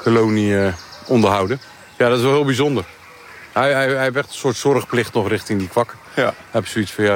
kolonie onderhouden. Ja, dat is wel heel bijzonder. Hij heeft echt een soort zorgplicht nog richting die kwakken. Ja. Hij heeft zoiets van,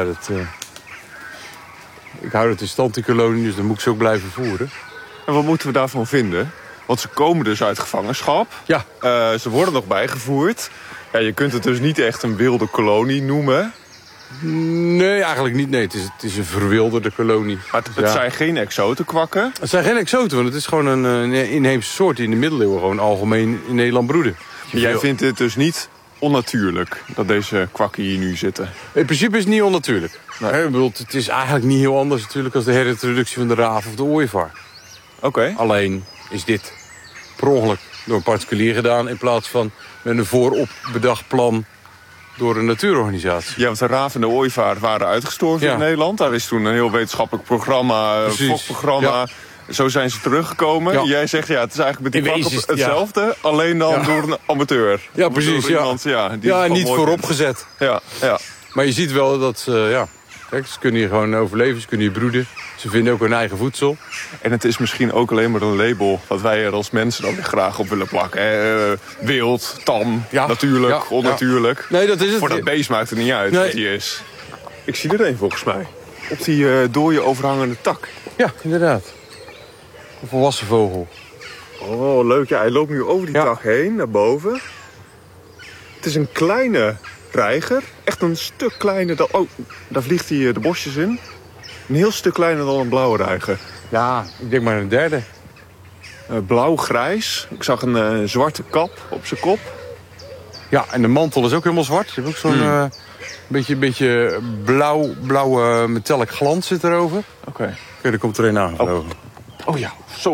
ik hou het in stand, die kolonie, dus dan moet ik ze ook blijven voeren. En wat moeten we daarvan vinden? Want ze komen dus uit gevangenschap. Ja. Ze worden nog bijgevoerd. Ja, je kunt het dus niet echt een wilde kolonie noemen. Nee, eigenlijk niet. Nee, het is een verwilderde kolonie. Maar het zijn geen exotenkwakken. Het zijn geen exoten, want het is gewoon een inheemse soort die in de middeleeuwen gewoon algemeen in Nederland broeden. Jij vindt het dus niet onnatuurlijk dat deze kwakken hier nu zitten? In principe is het niet onnatuurlijk. Nee. Ik bedoel, het is eigenlijk niet heel anders natuurlijk als de herintroductie van de raaf of de ooievaar. Oké. Alleen is dit per ongeluk door een particulier gedaan in plaats van met een voorop bedacht plan door een natuurorganisatie. Ja, want de raaf en de ooievaar waren uitgestorven in Nederland. Daar is toen een heel wetenschappelijk programma, fokprogramma. Ja. Zo zijn ze teruggekomen. Ja. Jij zegt, het is eigenlijk met die kwakken hetzelfde. Alleen dan door een amateur. Ja, precies. Door iemand, die niet voorop gezet. Ja. Maar je ziet wel dat kijk, ze kunnen hier gewoon overleven, ze kunnen hier broeden. Ze vinden ook hun eigen voedsel. En het is misschien ook alleen maar een label wat wij er als mensen dan weer graag op willen plakken. Wild, tam, natuurlijk, onnatuurlijk. Nee, dat is het. Voor dat beest maakt het niet uit wat hij is. Ik zie er een volgens mij. Op die dode overhangende tak. Ja, inderdaad. Een volwassen vogel. Oh, leuk. Ja, hij loopt nu over die tak heen, naar boven. Het is een kleine reiger. Echt een stuk kleiner. Daar vliegt hij de bosjes in. Een heel stuk kleiner dan een blauwe reiger. Ja, ik denk maar een derde. Blauw-grijs. Ik zag een zwarte kap op zijn kop. Ja, en de mantel is ook helemaal zwart. Je hebt ook zo'n beetje blauwe metallic glans zit erover. Oké. Kijk, er komt er een aan. Oh ja, zo.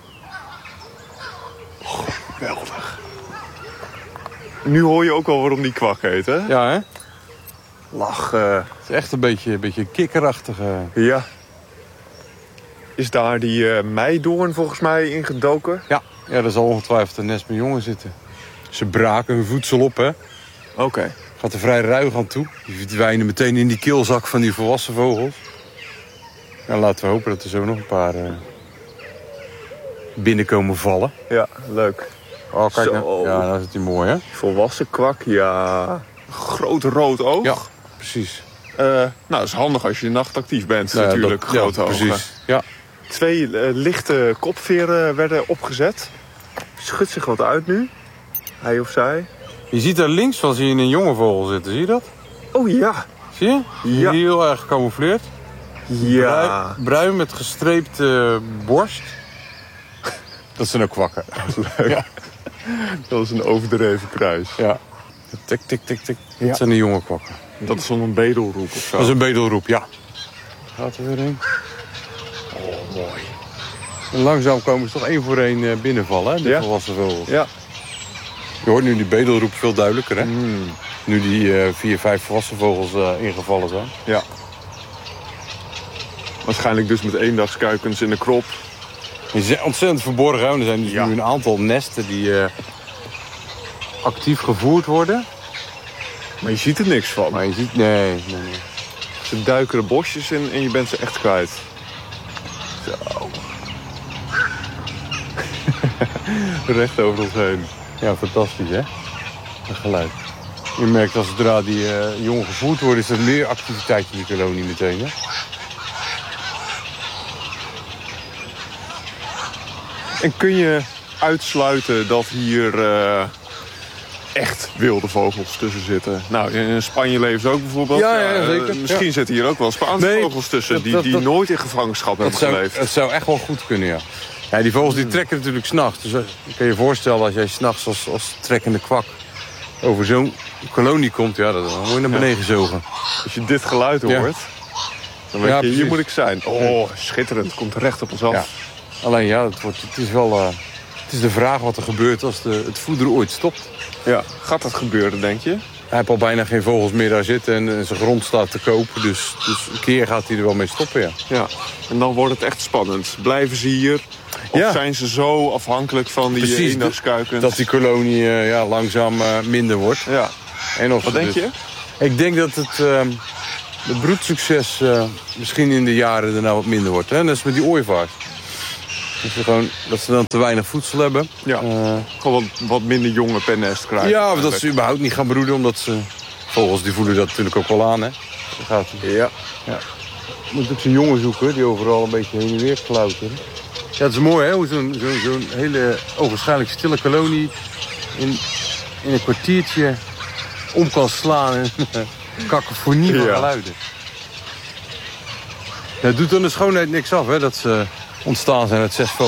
Geweldig. Nu hoor je ook al waarom die kwak heet, hè? Ja, hè? Lachen. Het is echt een beetje kikkerachtige. Ja. Is daar die meidoorn volgens mij ingedoken? Ja, daar zal ongetwijfeld een nest met jongen zitten. Ze braken hun voedsel op, hè? Oké. Gaat er vrij ruig aan toe. Die verdwijnen meteen in die keelzak van die volwassen vogels. Nou, laten we hopen dat er zo nog een paar binnenkomen vallen. Ja, leuk. Oh, kijk nou. Ja, nou zit hij mooi, hè? Volwassen kwak, ja. Groot rood oog. Ja, precies. Dat is handig als je nachtactief bent, natuurlijk. Grote ogen. Precies. Ja. 2 lichte kopveren werden opgezet. Schudt zich wat uit nu. Hij of zij. Je ziet daar links van zie je een jonge vogel zitten, zie je dat? Oh ja. Zie je? Ja. Heel erg gecamoufleerd. Ja. Bruin met gestreepte borst. Dat zijn ook kwakken. Leuk. Ja. Dat is een overdreven kruis. Ja. Tik, tik, tik, tik. Dat zijn de jonge kwakken. Dat is dan een bedelroep of zo? Dat is een bedelroep, ja. Gaat er weer heen. Oh, mooi. En langzaam komen ze toch één voor één binnenvallen, hè? De volwassen vogels. Ja. Je hoort nu die bedelroep veel duidelijker, hè? Nu die 4, 5 volwassen vogels ingevallen zijn. Ja. Waarschijnlijk dus met eendagskuikens in de krop. Die zijn ontzettend verborgen, hè? Er zijn dus nu een aantal nesten die actief gevoerd worden. Maar je ziet er niks van. Maar je ziet... Nee. Ze duiken er bosjes in en je bent ze echt kwijt. Zo. Recht over ons heen. Ja, fantastisch, hè? Dat geluid. Je merkt als zodra die jong gevoerd worden, is er meer activiteit in die kolonie meteen, hè? En kun je uitsluiten dat hier echt wilde vogels tussen zitten? Nou, in Spanje leven ze ook bijvoorbeeld. Ja, zeker. Misschien zitten hier ook wel Spaanse vogels tussen die nooit in gevangenschap hebben geleefd. Het zou echt wel goed kunnen, ja. Ja, die vogels die trekken natuurlijk 's nachts. Dus je kan je voorstellen als jij 's nachts als trekkende kwak over zo'n kolonie komt, dan word je naar beneden gezogen. Als je dit geluid hoort, dan weet je, hier moet ik zijn. Oh, schitterend. Komt recht op ons af. Ja. Alleen het is de vraag wat er gebeurt als het voederen ooit stopt. Ja, gaat dat gebeuren, denk je? Hij heeft al bijna geen vogels meer daar zitten en zijn grond staat te kopen. Dus een keer gaat hij er wel mee stoppen, ja. Ja, en dan wordt het echt spannend. Blijven ze hier? Of zijn ze zo afhankelijk van die eendagskuikens? Dat die kolonie langzaam minder wordt. Ja. En wat denk je? Ik denk dat het broedsucces misschien in de jaren daarna wat minder wordt. Hè? Net als met die ooievaars. Dat ze dan te weinig voedsel hebben. Ja, gewoon wat minder jongen per nest krijgen. Ja, of dat ze überhaupt niet gaan broeden, omdat ze... Vogels die voelen dat natuurlijk ook wel aan, hè. Daar gaat hij. Ja. Je moet ook zo'n jongen zoeken, die overal een beetje heen en weer klauteren. Ja, het is mooi, hè, hoe zo'n hele ogenschijnlijk stille kolonie... in een kwartiertje om kan slaan en kakofonie van geluiden. Ja, het doet dan de schoonheid niks af, hè, dat ze ontstaan zijn uit 6 vogels.